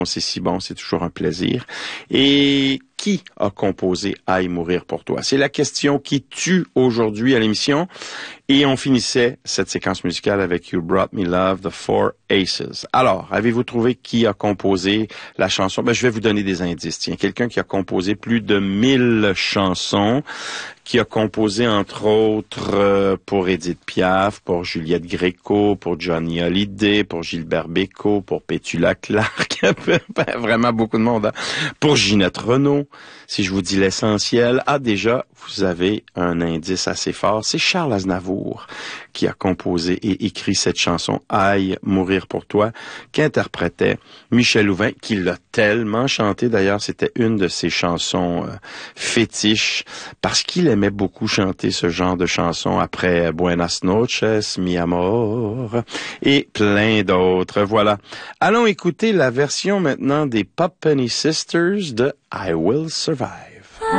C'est si bon, c'est toujours un plaisir. Et qui a composé Aille mourir pour toi? C'est la question qui tue aujourd'hui à l'émission. Et on finissait cette séquence musicale avec You Brought Me Love, The Four Aces. Alors, avez-vous trouvé qui a composé la chanson? Je vais vous donner des indices. Tiens, quelqu'un qui a composé plus de 1000 chansons, qui a composé entre autres pour Édith Piaf, pour Juliette Gréco, pour Johnny Hallyday, pour Gilbert Bécaud, pour Pétula Clark, vraiment beaucoup de monde, hein? Pour Ginette Renault. Si je vous dis l'essentiel, déjà, vous avez un indice assez fort. C'est Charles Aznavour qui a composé et écrit cette chanson Aille mourir pour toi, qu'interprétait Michel Louvain, qui l'a tellement chanté. D'ailleurs, c'était une de ses chansons fétiches, parce qu'il aimait beaucoup chanter ce genre de chansons après Buenas noches, mi amor, et plein d'autres. Voilà. Allons écouter la version maintenant des Pop Penny Sisters de I Will Survive.